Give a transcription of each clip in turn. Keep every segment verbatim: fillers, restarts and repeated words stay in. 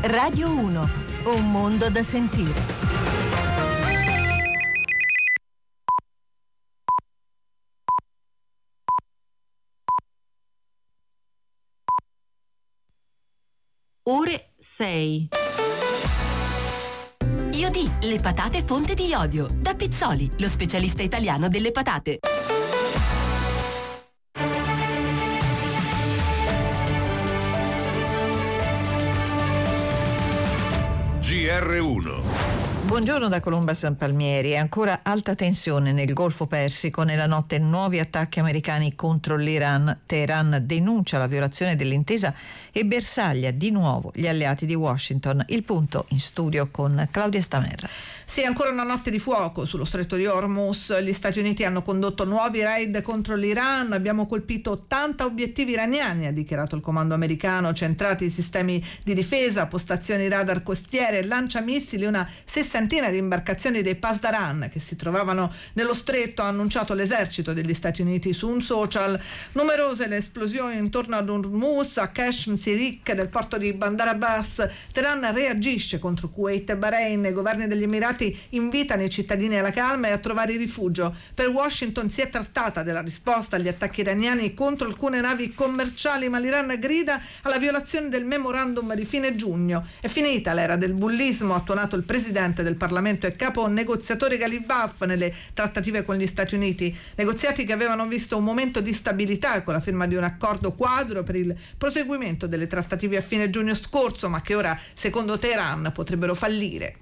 Radio uno, un mondo da sentire. Ore sei. Iodi, le patate fonte di iodio. Da Pizzoli, lo specialista italiano delle patate. G R uno. Buongiorno da Colomba San Palmieri. È ancora alta tensione nel Golfo Persico. Nella notte nuovi attacchi americani contro l'Iran. Teheran denuncia la violazione dell'intesa e bersaglia di nuovo gli alleati di Washington. Il punto in studio con Claudia Stamerra. Sì, ancora una notte di fuoco sullo stretto di Hormuz. Gli Stati Uniti hanno condotto nuovi raid contro l'Iran. Abbiamo colpito ottanta obiettivi iraniani, ha dichiarato il comando americano, centrati i sistemi di difesa, postazioni radar costiere, lanciamissili, una sessantina di imbarcazioni dei Pasdaran che si trovavano nello stretto, ha annunciato l'esercito degli Stati Uniti su un social. Numerose le esplosioni intorno ad Hormuz, a Kashm Sirik del porto di Bandar Abbas. Teheran reagisce contro Kuwait e Bahrain. I governi degli Emirati invitano i cittadini alla calma e a trovare rifugio. Per Washington si è trattata della risposta agli attacchi iraniani contro alcune navi commerciali, ma l'Iran grida alla violazione del memorandum di fine giugno. È finita l'era del bullismo, ha tuonato il presidente del Parlamento e capo negoziatore Ghalibaf nelle trattative con gli Stati Uniti. Negoziati che avevano visto un momento di stabilità con la firma di un accordo quadro per il proseguimento delle trattative a fine giugno scorso, ma che ora, secondo Teheran, potrebbero fallire.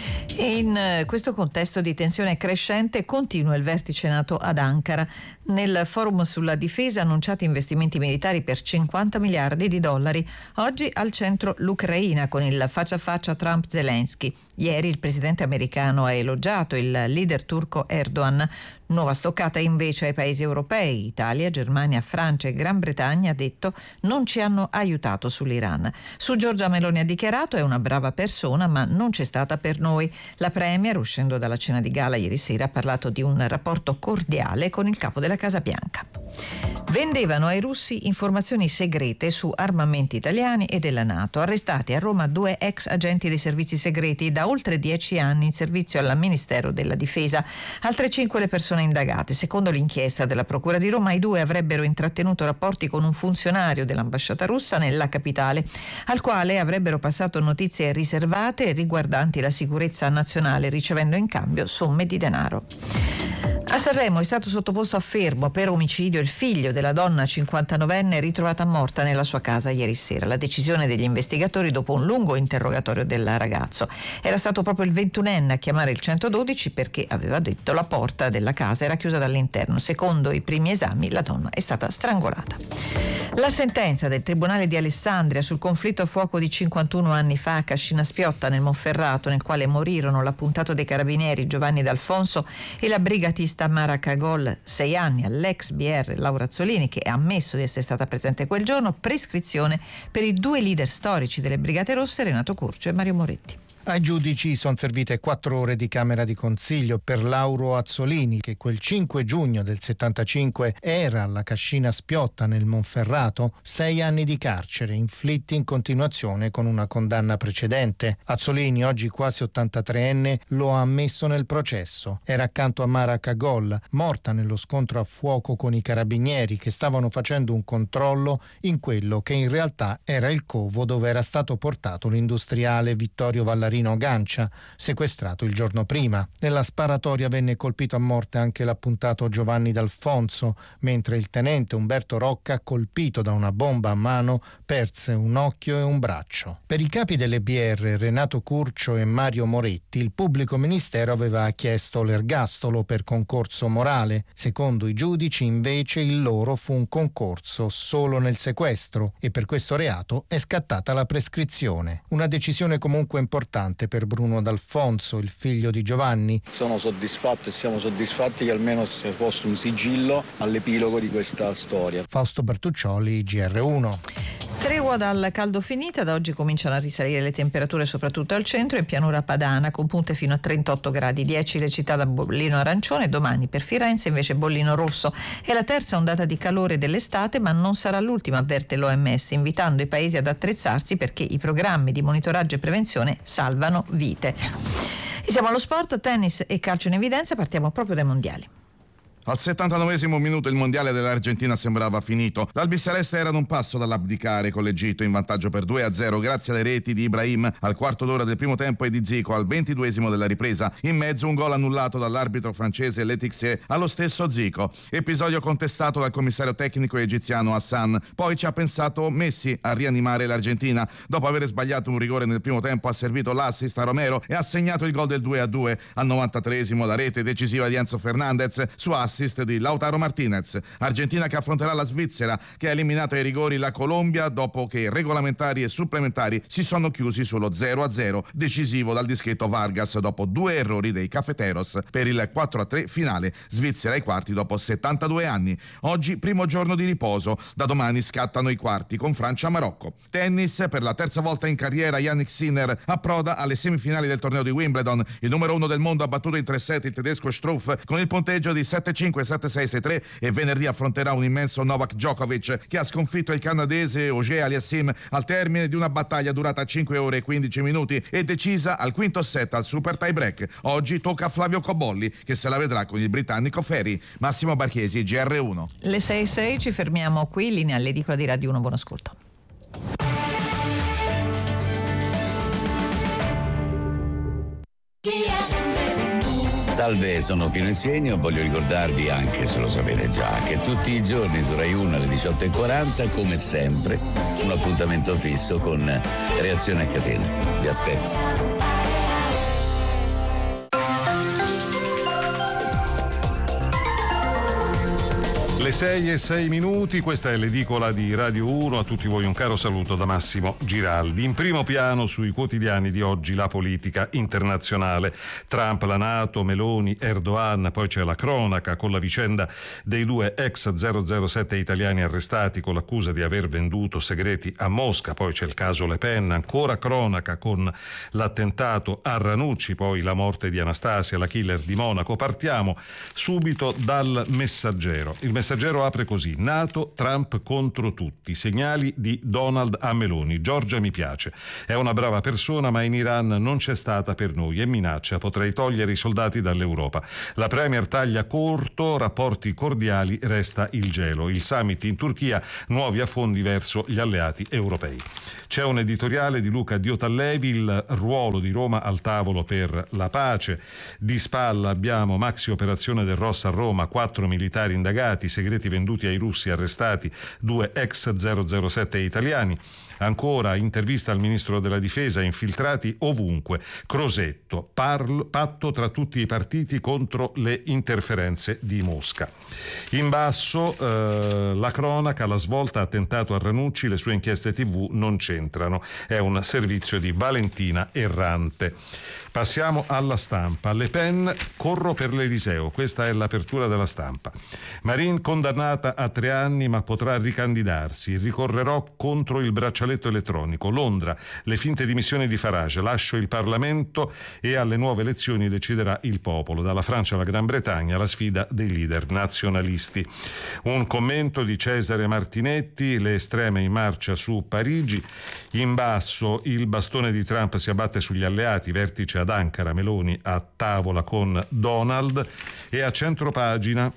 In questo contesto di tensione crescente continua il vertice NATO ad Ankara. Nel forum sulla difesa annunciati investimenti militari per cinquanta miliardi di dollari. Oggi al centro l'Ucraina con il faccia a faccia Trump-Zelensky. Ieri il presidente americano ha elogiato il leader turco Erdogan. Nuova stoccata invece ai paesi europei. Italia, Germania, Francia e Gran Bretagna, ha detto, non ci hanno aiutato sull'Iran. Su Giorgia Meloni ha dichiarato: è una brava persona ma non c'è stata per noi. La premier, uscendo dalla cena di gala ieri sera, ha parlato di un rapporto cordiale con il capo della Casa Bianca. Vendevano ai russi informazioni segrete su armamenti italiani e della NATO. Arrestati a Roma due ex agenti dei servizi segreti da oltre dieci anni in servizio al Ministero della Difesa. Altre cinque le persone indagate. Secondo l'inchiesta della Procura di Roma, i due avrebbero intrattenuto rapporti con un funzionario dell'ambasciata russa nella capitale, al quale avrebbero passato notizie riservate riguardanti la sicurezza nazionale, ricevendo in cambio somme di denaro. A Sanremo è stato sottoposto a fermo per omicidio il figlio della donna cinquantanovenne ritrovata morta nella sua casa ieri sera. La decisione degli investigatori dopo un lungo interrogatorio del ragazzo. Era stato proprio il ventunenne a chiamare il centododici perché, aveva detto, la porta della casa era chiusa dall'interno. Secondo i primi esami la donna è stata strangolata. La sentenza del Tribunale di Alessandria sul conflitto a fuoco di cinquantuno anni fa a Cascina Spiotta nel Monferrato, nel quale morirono l'appuntato dei carabinieri Giovanni D'Alfonso e la brigatista Mara Cagol, sei anni, all'ex B R Laura Azzolini, che ha ammesso di essere stata presente quel giorno, prescrizione per i due leader storici delle Brigate Rosse, Renato Curcio e Mario Moretti. Ai giudici sono servite quattro ore di camera di consiglio per Lauro Azzolini, che quel cinque giugno del settantacinque era alla Cascina Spiotta nel Monferrato, sei anni di carcere inflitti in continuazione con una condanna precedente. Azzolini, oggi quasi ottantatreenne, lo ha ammesso nel processo. Era accanto a Mara Cagol, morta nello scontro a fuoco con i carabinieri che stavano facendo un controllo in quello che in realtà era il covo dove era stato portato l'industriale Vittorio Vallarino Gancia, sequestrato il giorno prima. Nella sparatoria venne colpito a morte anche l'appuntato Giovanni D'Alfonso, mentre il tenente Umberto Rocca, colpito da una bomba a mano, perse un occhio e un braccio. Per i capi delle B R, Renato Curcio e Mario Moretti, il pubblico ministero aveva chiesto l'ergastolo per concorso morale. Secondo i giudici, invece, il loro fu un concorso solo nel sequestro e per questo reato è scattata la prescrizione. Una decisione comunque importante per Bruno D'Alfonso, il figlio di Giovanni. Sono soddisfatto e siamo soddisfatti che almeno si è posto un sigillo all'epilogo di questa storia. Fausto Bertuccioli, G R uno. Tregua dal caldo finita, da oggi cominciano a risalire le temperature soprattutto al centro e in pianura padana con punte fino a trentotto gradi, dieci le città da bollino arancione, domani domani. Per Firenze invece bollino rosso. È la terza ondata di calore dell'estate, ma non sarà l'ultima, avverte l'O M S, invitando i paesi ad attrezzarsi perché i programmi di monitoraggio e prevenzione salvano vite. E siamo allo sport, tennis e calcio in evidenza, partiamo proprio dai mondiali. Al settantanovesimo minuto il mondiale dell'Argentina sembrava finito. L'albiceleste era ad un passo dall'abdicare con l'Egitto in vantaggio per due a zero grazie alle reti di Ibrahim al quarto d'ora del primo tempo e di Zico al ventiduesimo della ripresa. In mezzo un gol annullato dall'arbitro francese Letixier allo stesso Zico. Episodio contestato dal commissario tecnico egiziano Hassan. Poi ci ha pensato Messi a rianimare l'Argentina. Dopo aver sbagliato un rigore nel primo tempo ha servito l'assist a Romero e ha segnato il gol del due a due. Al novantatreesimo la rete decisiva di Enzo Fernandez su assist di Lautaro Martinez. Argentina che affronterà la Svizzera, che ha eliminato ai rigori la Colombia dopo che regolamentari e supplementari si sono chiusi sullo zero a zero, decisivo dal dischetto Vargas dopo due errori dei Cafeteros per il quattro a tre finale. Svizzera ai quarti dopo settantadue anni. Oggi primo giorno di riposo, da domani scattano i quarti con Francia-Marocco. Tennis, per la terza volta in carriera Jannik Sinner approda alle semifinali del torneo di Wimbledon. Il numero uno del mondo ha battuto in tre set il tedesco Struff con il punteggio di sette cinque sette sei sei tre e venerdì affronterà un immenso Novak Djokovic che ha sconfitto il canadese Auger Aliassime al termine di una battaglia durata cinque ore e quindici minuti e decisa al quinto set al super tie break. Oggi tocca a Flavio Cobolli che se la vedrà con il britannico Ferry. Massimo Barchesi, G R uno. Le sei e sei, ci fermiamo qui, linea all'edicola di Radio uno, buon ascolto. Salve, sono Pino Insegno e voglio ricordarvi, anche se lo sapete già, che tutti i giorni su Rai uno alle diciotto e quaranta, come sempre, un appuntamento fisso con Reazione a catena. Vi aspetto. Le sei e sei minuti, questa è l'edicola di Radio uno, a tutti voi un caro saluto da Massimo Giraldi. In primo piano sui quotidiani di oggi la politica internazionale, Trump, la NATO, Meloni, Erdogan, poi c'è la cronaca con la vicenda dei due ex zero zero sette italiani arrestati con l'accusa di aver venduto segreti a Mosca, poi c'è il caso Le Pen, ancora cronaca con l'attentato a Ranucci, poi la morte di Anastasia, la killer di Monaco. Partiamo subito dal Messaggero. Il Messaggero apre così: NATO, Trump contro tutti, segnali di Donald a Meloni. Giorgia mi piace, è una brava persona ma in Iran non c'è stata per noi e minaccia, potrei togliere i soldati dall'Europa. La premier taglia corto, rapporti cordiali, resta il gelo. Il summit in Turchia, nuovi affondi verso gli alleati europei. C'è un editoriale di Luca Diotallevi, il ruolo di Roma al tavolo per la pace. Di spalla abbiamo maxi operazione del Ross a Roma, quattro militari indagati, segreti venduti ai russi, arrestati due ex zero zero sette italiani. Ancora intervista al ministro della difesa, infiltrati ovunque. Crosetto, parlo, patto tra tutti i partiti contro le interferenze di Mosca. In basso eh, la cronaca, la svolta, attentato a Ranucci, le sue inchieste tivù non c'entrano. È un servizio di Valentina Errante. Passiamo alla Stampa. Le Pen, corro per l'Eliseo. Questa è l'apertura della Stampa. Marin condannata a tre anni ma potrà ricandidarsi. Ricorrerò contro il braccialetto elettronico. Londra, le finte dimissioni di Farage. Lascio il Parlamento e alle nuove elezioni deciderà il popolo. Dalla Francia alla Gran Bretagna, la sfida dei leader nazionalisti. Un commento di Cesare Martinetti, le estreme in marcia su Parigi. In basso il bastone di Trump si abbatte sugli alleati, vertice ad Ankara, Meloni a tavola con Donald. E a centropagina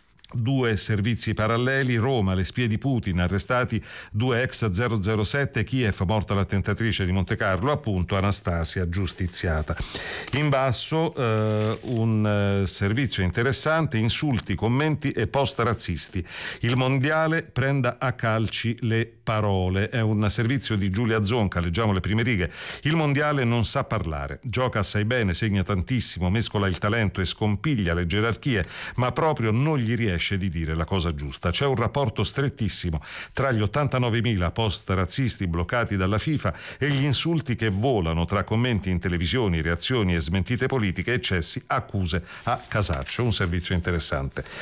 due servizi paralleli, Roma, le spie di Putin, arrestati due ex zero zero sette, Kiev, morta l'attentatrice di Monte Carlo, appunto Anastasia giustiziata. In basso eh, un eh, servizio interessante, insulti, commenti e post razzisti. Il mondiale prenda a calci le parole, è un servizio di Giulia Zonca, leggiamo le prime righe. Il mondiale non sa parlare, gioca assai bene, segna tantissimo, mescola il talento e scompiglia le gerarchie, ma proprio non gli riesce di dire la cosa giusta. C'è un rapporto strettissimo tra gli ottantanovemila post razzisti bloccati dalla FIFA e gli insulti che volano tra commenti in televisioni, reazioni e smentite politiche, eccessi, accuse a casaccio. Un servizio interessante.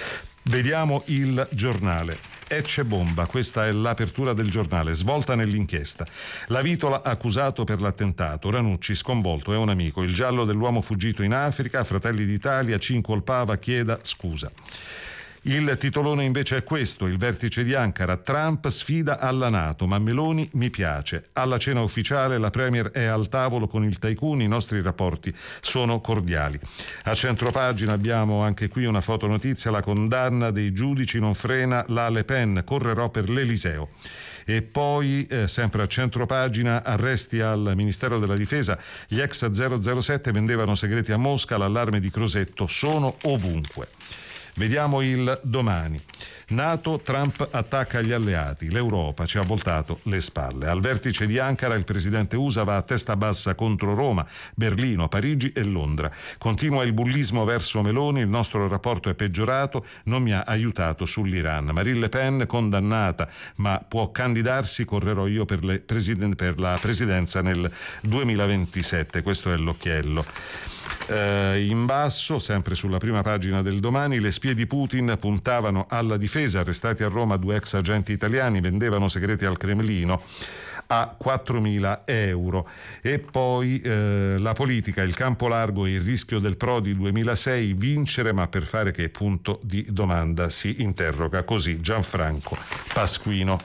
Vediamo il giornale. Ecce bomba, questa è l'apertura del giornale, svolta nell'inchiesta. La Vitola accusato per l'attentato, Ranucci sconvolto, è un amico, il giallo dell'uomo fuggito in Africa, Fratelli d'Italia, ci incolpava, chieda scusa. Il titolone invece è questo, il vertice di Ankara, Trump sfida alla NATO, ma Meloni mi piace. Alla cena ufficiale la Premier è al tavolo con il tycoon, i nostri rapporti sono cordiali. A centropagina abbiamo anche qui una fotonotizia, la condanna dei giudici non frena la Le Pen, correrò per l'Eliseo. E poi, eh, sempre a centropagina, arresti al Ministero della Difesa, gli ex zero zero sette vendevano segreti a Mosca, l'allarme di Crosetto, sono ovunque. Vediamo il Domani. NATO, Trump attacca gli alleati, l'Europa ci ha voltato le spalle. Al vertice di Ankara il presidente U S A va a testa bassa contro Roma, Berlino, Parigi e Londra. Continua il bullismo verso Meloni, il nostro rapporto è peggiorato, non mi ha aiutato sull'Iran. Marine Le Pen condannata, ma può candidarsi, correrò io per, le presiden- per la presidenza nel duemilaventisette, questo è l'occhiello. Eh, in basso, sempre sulla prima pagina del Domani, le spie di Putin puntavano alla difesa, arrestati a Roma due ex agenti italiani, vendevano segreti al Cremlino a quattromila euro. E poi eh, la politica, il campo largo e il rischio del Prodi duemilasei, vincere ma per fare che, punto di domanda, si interroga così Gianfranco Pasquino.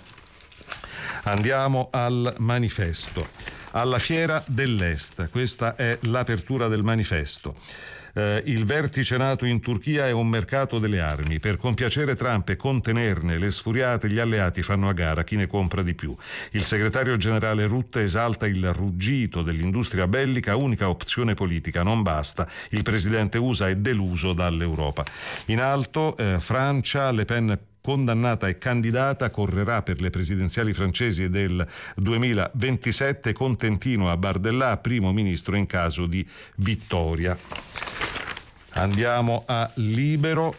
Andiamo al Manifesto. Alla Fiera dell'Est, questa è l'apertura del Manifesto. Eh, il vertice NATO in Turchia è un mercato delle armi. Per compiacere Trump e contenerne le sfuriate, gli alleati fanno a gara chi ne compra di più. Il segretario generale Rutte esalta il ruggito dell'industria bellica, unica opzione politica, non basta. Il presidente U S A è deluso dall'Europa. In alto, eh, Francia, Le Pen condannata e candidata, correrà per le presidenziali francesi del duemilaventisette, Contentino a Bardellà, primo ministro in caso di vittoria. Andiamo a Libero.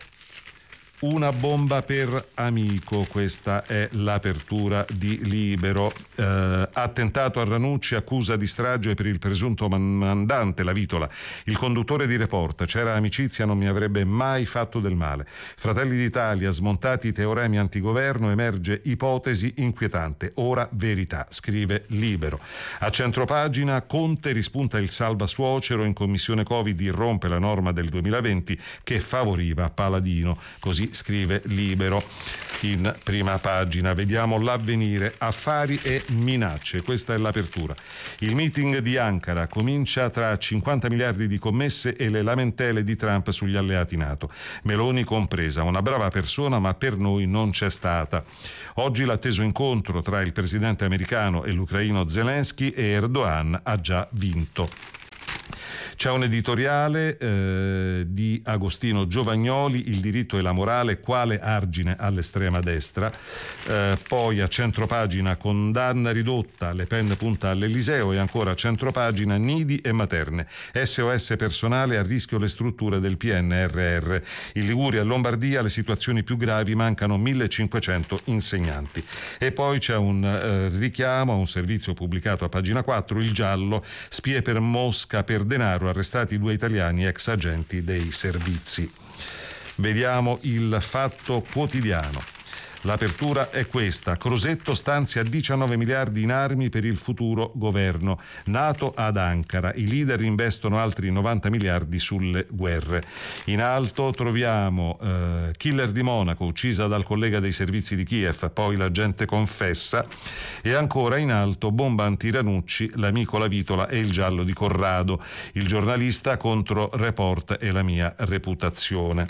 Una bomba per amico, questa è l'apertura di Libero. Eh, attentato a Ranucci, accusa di strage per il presunto mandante, la Vitola. Il conduttore di Report, c'era amicizia, non mi avrebbe mai fatto del male. Fratelli d'Italia, smontati i teoremi antigoverno, emerge ipotesi inquietante. Ora verità, scrive Libero. A centropagina, Conte rispunta il salva suocero, in commissione Covid irrompe la norma del duemilaventi che favoriva Paladino. Così scrive Libero in prima pagina. Vediamo l'Avvenire, affari e minacce, questa è l'apertura. Il meeting di Ankara comincia tra cinquanta miliardi di commesse e le lamentele di Trump sugli alleati NATO, Meloni compresa. Una brava persona, ma per noi non c'è stata. Oggi l'atteso incontro tra il presidente americano e l'ucraino Zelensky, e Erdogan ha già vinto. C'è un editoriale eh, di Agostino Giovagnoli, il diritto e la morale, quale argine all'estrema destra. Eh, poi a centropagina, condanna ridotta, Le Pen punta all'Eliseo, e ancora a centropagina, nidi e materne, S O S personale, a rischio le strutture del P N R R. In Liguria e Lombardia le situazioni più gravi, mancano millecinquecento insegnanti. E poi c'è un eh, richiamo a un servizio pubblicato a pagina quattro, Il Giallo, spie per Mosca per denaro, arrestati due italiani ex agenti dei servizi. Vediamo il Fatto Quotidiano. L'apertura è questa: Crosetto stanzia diciannove miliardi in armi per il futuro governo. NATO ad Ankara, i leader investono altri novanta miliardi sulle guerre. In alto troviamo eh, killer di Monaco, uccisa dal collega dei servizi di Kiev, poi la gente confessa. E ancora in alto, bomba anti-Ranucci, l'amico La Vitola e il giallo di Corrado, il giornalista contro Report e la mia reputazione.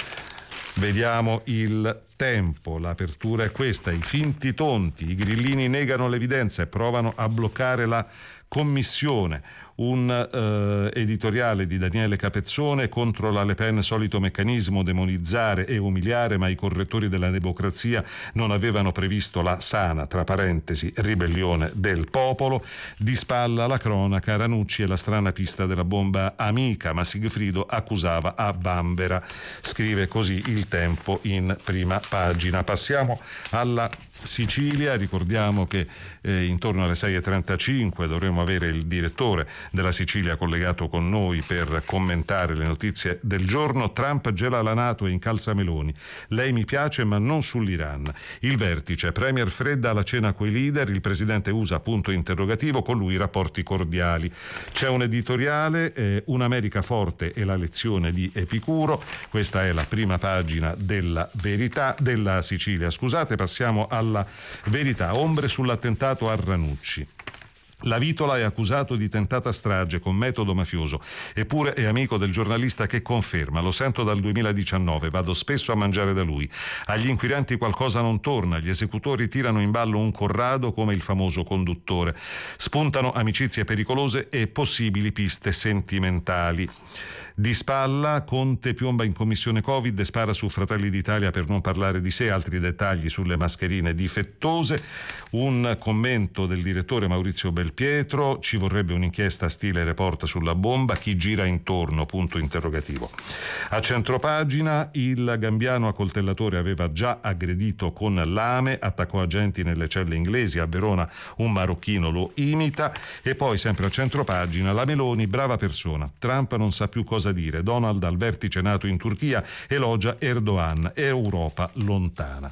Vediamo il Tempo, l'apertura è questa: i finti tonti, i grillini negano l'evidenza e provano a bloccare la commissione. Un eh, editoriale di Daniele Capezzone contro la Le Pen, solito meccanismo, demonizzare e umiliare, ma i correttori della democrazia non avevano previsto la sana, tra parentesi, ribellione del popolo. Di spalla la cronaca, Ranucci e la strana pista della bomba amica, ma Sigfrido accusava a Vanvera. Scrive così il Tempo in prima pagina. Passiamo alla Sicilia, ricordiamo che eh, intorno alle sei e trentacinque dovremo avere il direttore della Sicilia collegato con noi per commentare le notizie del giorno. Trump gela la NATO e incalza Meloni. Lei mi piace ma non sull'Iran. Il vertice, premier fredda alla cena coi leader, il presidente U S A punto interrogativo, con lui rapporti cordiali. C'è un editoriale, eh, un'America forte e la lezione di Epicuro. Questa è la prima pagina della Verità, della Sicilia, scusate. Passiamo alla Verità. Ombre sull'attentato a Ranucci. La Vitola è accusato di tentata strage con metodo mafioso, eppure è amico del giornalista che conferma: lo sento dal duemiladiciannove, vado spesso a mangiare da lui. Agli inquirenti qualcosa non torna, gli esecutori tirano in ballo un Corrado come il famoso conduttore. Spuntano amicizie pericolose e possibili piste sentimentali. Di spalla, Conte piomba in commissione Covid e spara su Fratelli d'Italia per non parlare di sé. Altri dettagli sulle mascherine difettose. Un commento del direttore Maurizio Belpietro: ci vorrebbe un'inchiesta stile Report sulla bomba, chi gira intorno, punto interrogativo. A centropagina, il gambiano accoltellatore aveva già aggredito con lame, attaccò agenti nelle celle inglesi, a Verona un marocchino lo imita. E poi sempre a centropagina, la Meloni brava persona, Trump non sa più cosa dire, Donald al vertice NATO in Turchia elogia Erdogan, Europa lontana.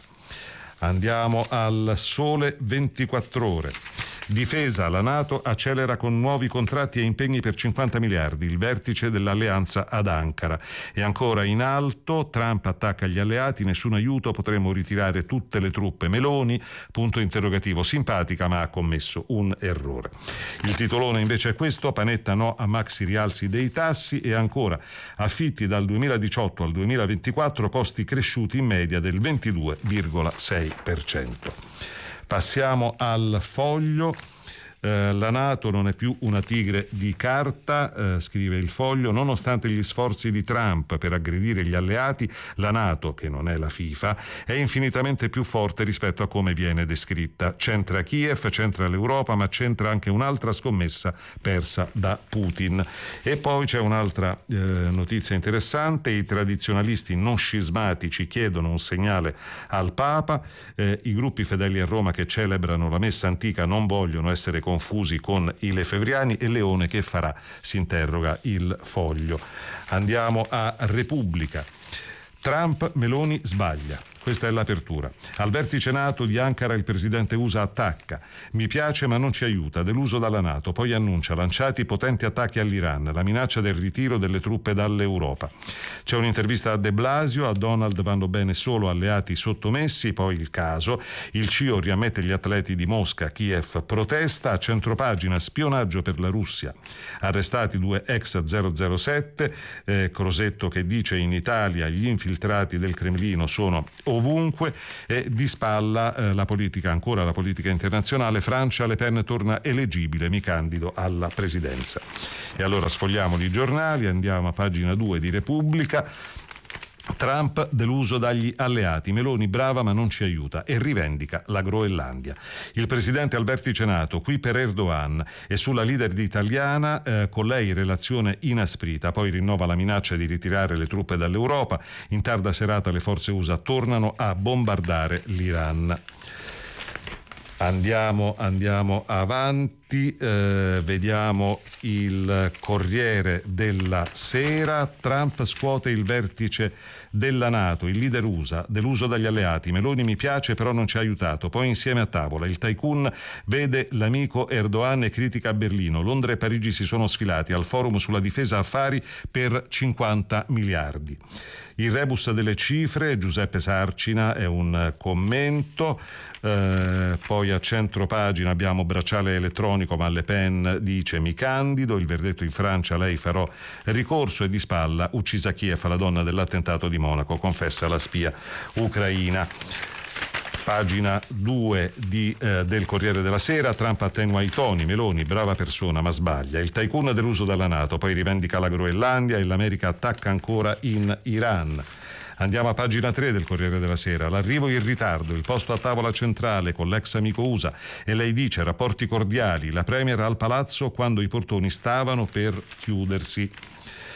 Andiamo al Sole ventiquattro Ore. Difesa, la NATO accelera con nuovi contratti e impegni per cinquanta miliardi, il vertice dell'alleanza ad Ankara. E ancora in alto, Trump attacca gli alleati, nessun aiuto, potremmo ritirare tutte le truppe. Meloni, punto interrogativo, simpatica ma ha commesso un errore. Il titolone invece è questo: Panetta no a maxi rialzi dei tassi. E ancora, affitti dal duemiladiciotto al duemilaventiquattro, costi cresciuti in media del ventidue virgola sei per cento. Passiamo al Foglio. Eh, la NATO non è più una tigre di carta, eh, scrive il Foglio. Nonostante gli sforzi di Trump per aggredire gli alleati, la NATO, che non è la FIFA, è infinitamente più forte rispetto a come viene descritta. C'entra Kiev, c'entra l'Europa, ma c'entra anche un'altra scommessa persa da Putin. E poi c'è un'altra eh, notizia interessante: i tradizionalisti non scismatici chiedono un segnale al Papa. Eh, i gruppi fedeli a Roma che celebrano la messa antica non vogliono essere confusi con i lefevriani. E Leone che farà? Si interroga il Foglio. Andiamo a Repubblica. Trump, Meloni sbaglia. Questa è l'apertura. Al vertice NATO di Ankara il presidente U S A attacca. Mi piace ma non ci aiuta, deluso dalla NATO. Poi annuncia lanciati potenti attacchi all'Iran, la minaccia del ritiro delle truppe dall'Europa. C'è un'intervista a De Blasio: a Donald vanno bene solo alleati sottomessi. Poi il caso, il C I O riammette gli atleti di Mosca, Kiev protesta. A centropagina, spionaggio per la Russia. Arrestati due ex zero zero sette, eh, Crosetto che dice in Italia gli infiltrati del Cremlino sono ovunque. E di spalla eh, la politica, ancora la politica internazionale. Francia, Le Pen torna eleggibile, mi candido alla presidenza. E allora sfogliamo i giornali, andiamo a pagina due di Repubblica. Trump deluso dagli alleati, Meloni brava ma non ci aiuta, e rivendica la Groenlandia. Il presidente al vertice NATO, qui per Erdogan, e sulla leader italiana, eh, con lei relazione inasprita. Poi rinnova la minaccia di ritirare le truppe dall'Europa. In tarda serata le forze U S A tornano a bombardare l'Iran. Andiamo, andiamo avanti, eh, vediamo il Corriere della Sera. Trump scuote il vertice della NATO, il leader U S A, deluso dagli alleati. Meloni mi piace però non ci ha aiutato. Poi insieme a tavola il tycoon vede l'amico Erdogan e critica Berlino. Londra e Parigi si sono sfilati al forum sulla difesa affari per cinquanta miliardi. Il rebus delle cifre, Giuseppe Sarcina, è un commento. Eh, poi a centropagina abbiamo bracciale elettronico ma Le Pen dice mi candido. Il verdetto in Francia, lei farò ricorso. E di spalla, uccisa Kiev, la donna dell'attentato di Monaco confessa la spia ucraina. Pagina due di, eh, del Corriere della Sera. Trump attenua i toni, Meloni brava persona ma sbaglia. Il tycoon deluso dalla NATO, poi rivendica la Groenlandia e l'America attacca ancora in Iran. Andiamo a pagina tre del Corriere della Sera. L'arrivo in ritardo, il posto a tavola centrale con l'ex amico U S A, e lei dice rapporti cordiali, la premier al palazzo quando i portoni stavano per chiudersi.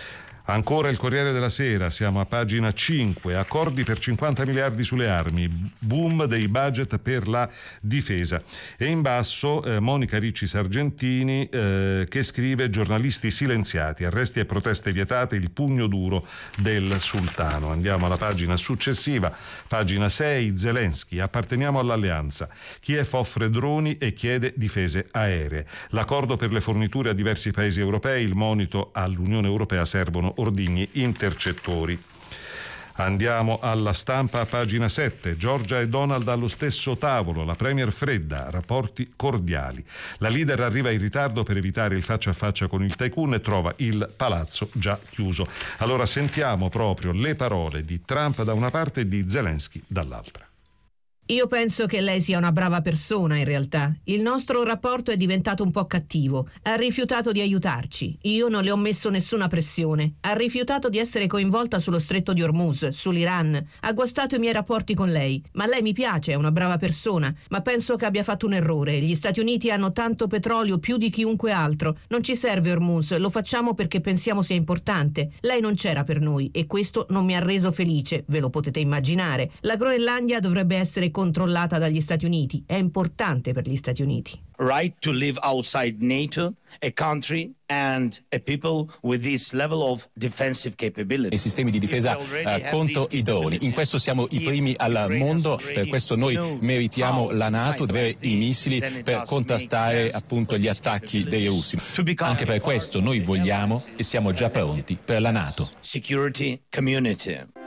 Ancora il Corriere della Sera, siamo a pagina cinque, accordi per cinquanta miliardi sulle armi, boom dei budget per la difesa. E in basso eh, Monica Ricci Sargentini eh, che scrive: giornalisti silenziati, arresti e proteste vietate, il pugno duro del sultano. Andiamo alla pagina successiva, pagina sei, Zelensky, apparteniamo all'alleanza. Kiev offre droni e chiede difese aeree. L'accordo per le forniture a diversi paesi europei, il monito all'Unione Europea, servono ordigni intercettori. Andiamo alla Stampa, pagina sette. Giorgia e Donald allo stesso tavolo, la premier fredda, rapporti cordiali. La leader arriva in ritardo per evitare il faccia a faccia con il tycoon e trova il palazzo già chiuso. Allora sentiamo proprio le parole di Trump da una parte e di Zelensky dall'altra. Io penso che lei sia una brava persona in realtà. Il nostro rapporto è diventato un po' cattivo. Ha rifiutato di aiutarci. Io non le ho messo nessuna pressione. Ha rifiutato di essere coinvolta sullo stretto di Hormuz, sull'Iran. Ha guastato i miei rapporti con lei. Ma lei mi piace, è una brava persona. Ma penso che abbia fatto un errore. Gli Stati Uniti hanno tanto petrolio, più di chiunque altro. Non ci serve Hormuz, lo facciamo perché pensiamo sia importante. Lei non c'era per noi e questo non mi ha reso felice, ve lo potete immaginare. La Groenlandia dovrebbe essere controllata dagli Stati Uniti. È importante per gli Stati Uniti. Right to live outside NATO, a country and a people with this level of defensive capability. I sistemi di difesa uh, contro i droni. In questo siamo i primi al mondo, per questo noi meritiamo la NATO, avere i missili per contrastare appunto gli attacchi dei russi. Anche per questo noi vogliamo e siamo già pronti per la NATO. Security community.